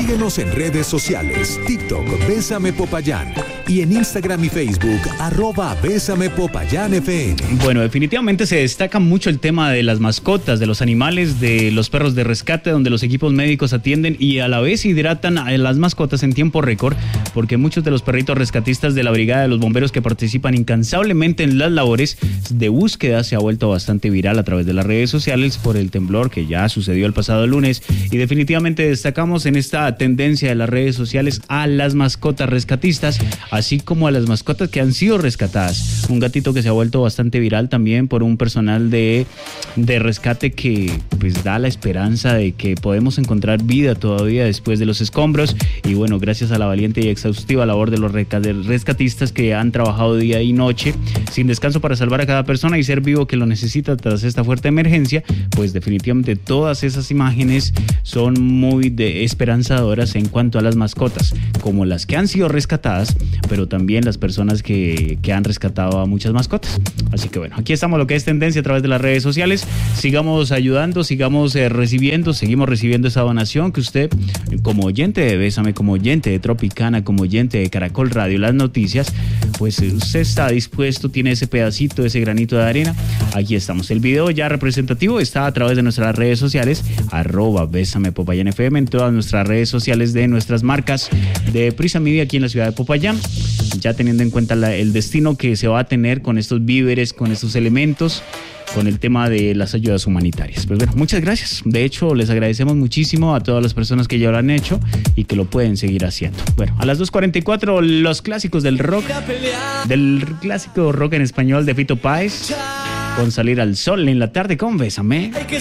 Síguenos en redes sociales, TikTok, Bésame Popayán, y en Instagram y Facebook, @BésamePopayánFM. Bueno, definitivamente se destaca mucho el tema de las mascotas, de los animales, de los perros de rescate, donde los equipos médicos atienden y a la vez hidratan a las mascotas en tiempo récord, porque muchos de los perritos rescatistas de la Brigada de los Bomberos que participan incansablemente en las labores de búsqueda se ha vuelto bastante viral a través de las redes sociales por el temblor que ya sucedió el pasado lunes, y definitivamente destacamos en esta tendencia de las redes sociales a las mascotas rescatistas, así como a las mascotas que han sido rescatadas. Un gatito que se ha vuelto bastante viral también por un personal de rescate que pues da la esperanza de que podemos encontrar vida todavía después de los escombros, y bueno, gracias a la valiente y exhaustiva labor de los rescatistas que han trabajado día y noche sin descanso para salvar a cada persona y ser vivo que lo necesita tras esta fuerte emergencia, pues definitivamente todas esas imágenes son muy esperanzadoras en cuanto a las mascotas, como las que han sido rescatadas, pero también las personas que han rescatado a muchas mascotas. Así que bueno, aquí estamos, lo que es tendencia a través de las redes sociales. Sigamos ayudando, sigamos seguimos recibiendo esa donación que usted, como oyente de Bésame, como oyente de Tropicana, como oyente de Caracol Radio, las noticias, pues usted está dispuesto, tiene ese pedacito, ese granito de arena. Aquí estamos. El video ya representativo está a través de nuestras redes sociales, @BésamePopayánFM, en todas nuestras redes sociales de nuestras marcas de Prisa Media aquí en la ciudad de Popayán, ya teniendo en cuenta el destino que se va a tener con estos víveres, con estos elementos, con el tema de las ayudas humanitarias. Pues bueno, muchas gracias. De hecho, les agradecemos muchísimo a todas las personas que ya lo han hecho y que lo pueden seguir haciendo. Bueno, a las 2:44, los clásicos del rock, del clásico rock en español de Fito Páez, con Salir al Sol en la tarde con Bésame.